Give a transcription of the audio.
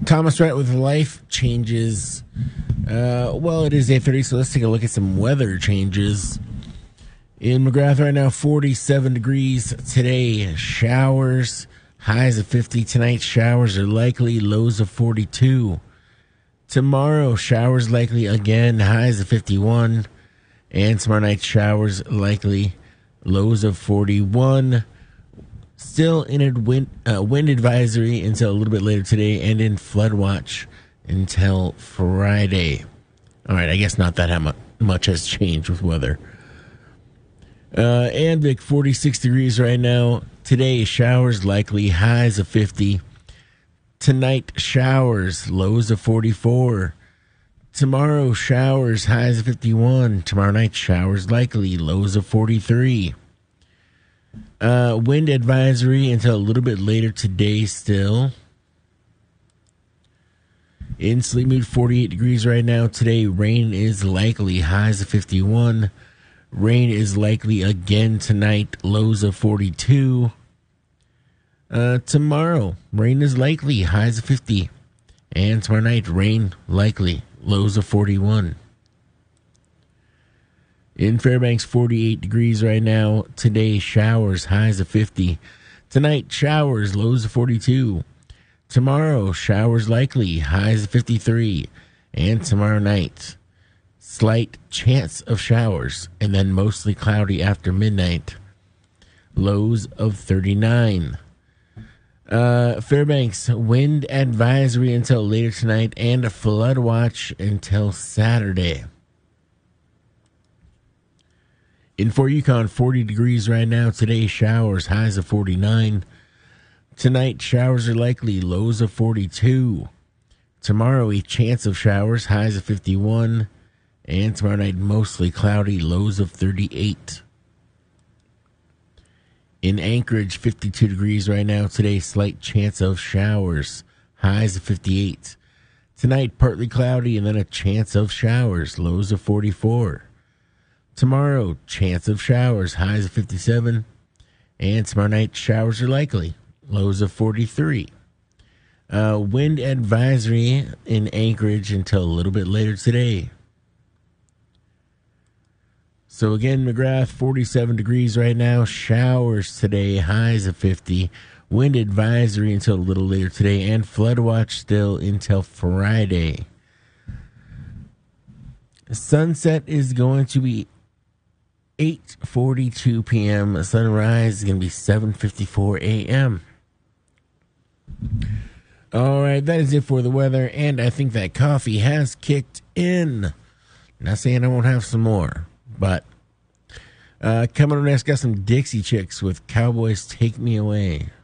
Thomas Wright with life changes. Well, it is 8:30, so let's take a look at some weather changes. In McGrath right now, 47 degrees today. Showers, highs of 50. Tonight, showers are likely, lows of 42. Tomorrow, showers likely again, highs of 51. And tomorrow night, showers likely, lows of 41. Still in a wind advisory until a little bit later today, and in flood watch until Friday. All right, I guess not that much has changed with weather. Anvik, 46 degrees right now. Today, showers likely, highs of 50. Tonight, showers, lows of 44. Tomorrow, showers, highs of 51. Tomorrow night, showers likely, lows of 43. Wind advisory until a little bit later today still. In sleep mood, 48 degrees right now. Today, rain is likely, highs of 51. Rain is likely again tonight, lows of 42. Tomorrow, rain is likely, highs of 50. And tomorrow night, rain likely, lows of 41. In Fairbanks, 48 degrees right now. Today, showers, highs of 50. Tonight, showers, lows of 42. Tomorrow, showers likely, highs of 53. And tomorrow night, slight chance of showers, and then mostly cloudy after midnight. Lows of 39. Fairbanks, wind advisory until later tonight, and a flood watch until Saturday. In Fort Yukon, 40 degrees right now. Today, showers, highs of 49. Tonight, showers are likely, lows of 42. Tomorrow, a chance of showers, highs of 51. And tomorrow night, mostly cloudy, lows of 38. In Anchorage, 52 degrees right now. Today, slight chance of showers, highs of 58. Tonight, partly cloudy and then a chance of showers, lows of 44. Tomorrow, chance of showers, highs of 57. And tomorrow night, showers are likely, lows of 43. Wind advisory in Anchorage until a little bit later today. So again, McGrath, 47 degrees right now. Showers today, highs of 50. Wind advisory until a little later today, and flood watch still until Friday. Sunset is going to be 8:42 p.m. Sunrise is going to be 7:54 a.m. All right, that is it for the weather, and I think that coffee has kicked in. Not saying I won't have some more, but coming up next, got some Dixie Chicks with Cowboys Take Me Away.